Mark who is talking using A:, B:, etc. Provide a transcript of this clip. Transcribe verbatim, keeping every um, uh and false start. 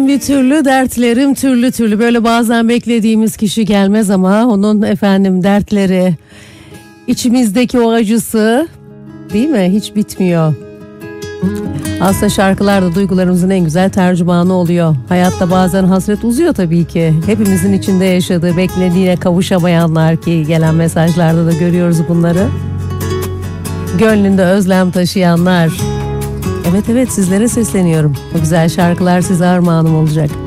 A: Bir türlü dertlerim türlü türlü, böyle bazen beklediğimiz kişi gelmez ama onun efendim dertleri, içimizdeki o acısı, değil mi, hiç bitmiyor. Aslında şarkılar da duygularımızın en güzel tercümanı oluyor. Hayatta bazen hasret uzuyor tabii ki. Hepimizin içinde yaşadığı, beklediğine kavuşamayanlar, ki gelen mesajlarda da görüyoruz bunları. Gönlünde özlem taşıyanlar. Evet evet, sizlere sesleniyorum. Bu güzel şarkılar size armağanım olacak.